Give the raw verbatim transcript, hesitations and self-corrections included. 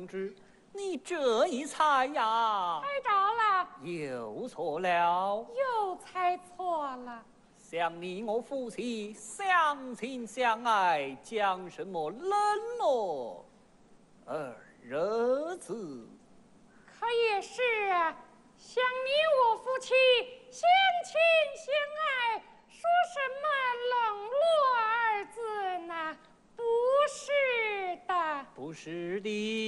知，你这一猜呀， 猜着了， 又错了， 又猜错了。 像你我夫妻相亲相爱，讲什么冷漠二热字？ 可也是啊，像你我夫妻相亲相爱，说什么冷落二字呢？不是的， 不是的。